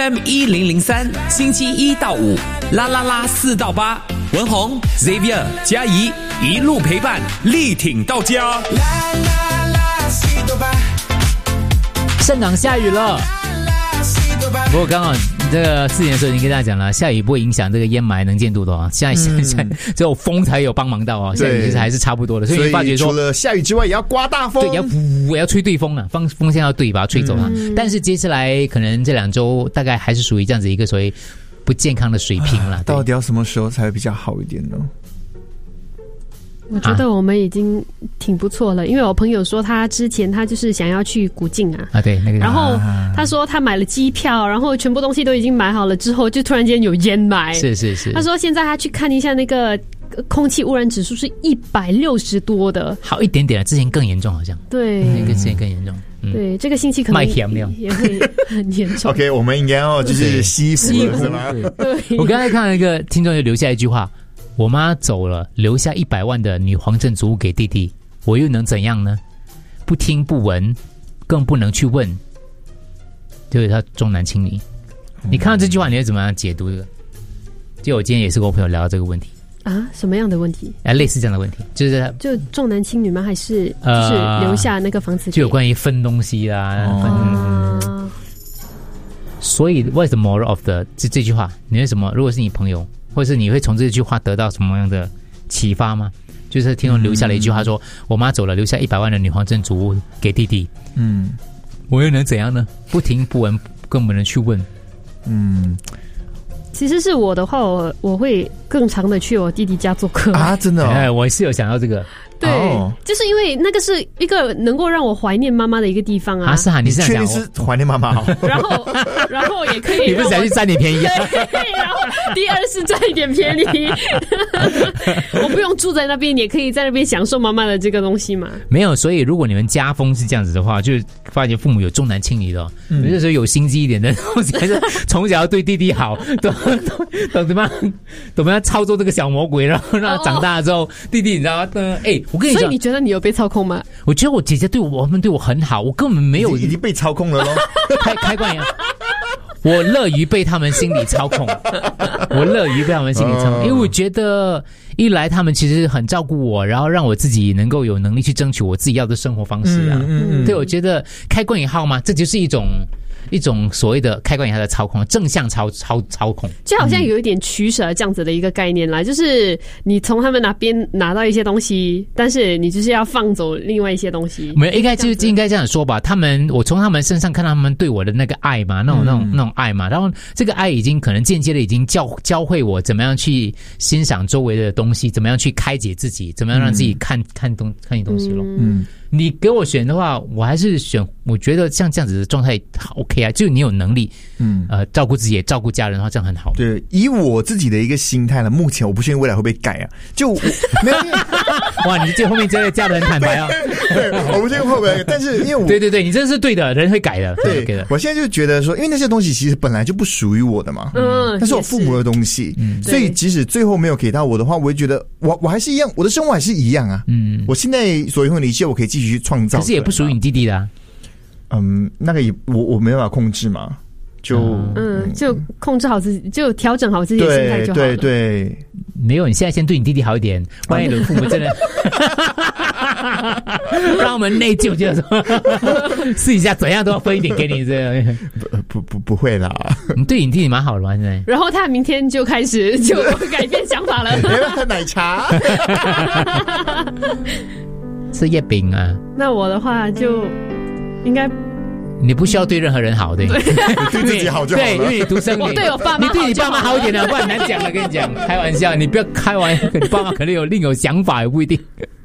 FM 1003，星期1到5，啦啦啦4到8，文宏 Xavier 嘉怡一路陪伴，力挺到家。 香港下雨了，不过刚好这个4点的时候已经跟大家讲了，下雨不会影响这个烟霾能见度的哦。现在只有风才有帮忙到哦，下雨其实还是差不多的。所以你发觉说， 除了下雨之外，也要刮大风， 对，要吹对风啊，风向要对，把它吹走啊。但是接下来可能这2周大概还是属于这样子一个所谓不健康的水平了。 到底要什么时候才会比较好一点呢？ 我觉得我们已经挺不错了，因为我朋友说他之前他就是想要去古晋啊， 对那个， 然后他说他买了机票，然后全部东西都已经买好了之后，就突然间有烟霾。 是。 他说现在他去看一下那个空气污染指数是160多的， 好一点点了，之前更严重好像。 对， 之前更严重。 对，这个星期可能也会很严重。 OK， 我们应该要就是西服是吗？ 对。 我刚才看到一个听众就留下一句话。我妈走了，留下100万的女皇镇族给弟弟，我又能怎样呢？不听不闻，更不能去问，就是他重男轻女。你看到这句话，你会怎么样解读这个？就我今天也是跟我朋友聊到这个问题啊，什么样的问题？ 类似这样的问题，就重男轻女吗？还是就是留下那个房子？ 就有关于分东西啦。所以 ，What's the moral of the 这句话？你为什么？如果是你朋友？或者是你会从这句话得到什么样的启发吗？就是听众留下了一句话说，我妈走了，留下100万的女皇镇祖屋给弟弟。我又能怎样呢？不听不闻，更不能去问。 其实是我的话，我会更常的去我弟弟家做客啊，真的哦。 我是有想到这个。 对，就是因为那个是一个能够让我怀念妈妈的一个地方啊。 是啊，你是确定是怀念妈妈哦？ 然后也可以， 你不是想去占点便宜啊？ 对，然后第二是占一点便宜，我不用住在那边，也可以在那边享受妈妈的这个东西嘛。 没有，所以如果你们家风是这样子的话，就发觉父母有重男轻女的，有的时候有心机一点的东西，还是从小要对弟弟好，懂怎么样操作这个小魔鬼，然后让他长大了之后，弟弟你知道吗？我跟你说， 所以你觉得你有被操控吗？ 我觉得我姐姐对我们对我很好，我根本没有已经被操控了咯。 开关呀！我乐于被他们心理操控，因为我觉得一来他们其实很照顾我，然后让我自己能够有能力去争取我自己要的生活方式啊。对，我觉得开关引号嘛，这就是一种所谓的开关引号的操控，正向操控， 就好像有一点取舍这样子的一个概念啦，就是你从他们那边拿到一些东西，但是你就是要放走另外一些东西。 没有，应该这样说吧。我从他们身上看到他们对我的那个爱嘛，那种爱嘛，然后这个爱已经可能间接的已经教会我怎么样去欣赏周围的东西，怎么样去开解自己，怎么样让自己看你东西咯。你给我选的话，我还是选，我觉得像这样子的状态 OK 啊，就是你有能力，照顾自己也照顾家人的话，这样很好。 对，以我自己的一个心态呢，目前我不确定未来会不会改啊。就没有， 哇，你这后面真的嫁得很坦白啊。 对，我不确定会不会改，但是因为我对，你真的是对的，人会改的。对， 我现在就觉得说，因为那些东西其实本来就不属于我的嘛，那是我父母的东西，所以即使最后没有给到我的话，我会觉得我还是一样，我的生活还是一样啊。我现在所拥有的一切，我可以继续去创造。 可是也不属于你弟弟的啊。 那个也我没办法控制嘛，就控制好自己，就调整好自己的心态就好了。 对， 没有，你现在先对你弟弟好一点，万一有父母真的让我们内疚，就是说试一下怎样都要分一点给你，这样不会啦。你对你弟弟蛮好的嘛，现在。 然后他明天就开始就改变想法了， 喝奶茶。 吃月饼啊。 那我的话就应该你不需要对任何人好，对， 对自己好就好了。 对，因为你独生女， 我对我爸妈好， 你对你爸妈好一点的，不然难讲了。跟你讲，开玩笑，你不要开玩笑，你爸妈可能有另有想法，也不一定。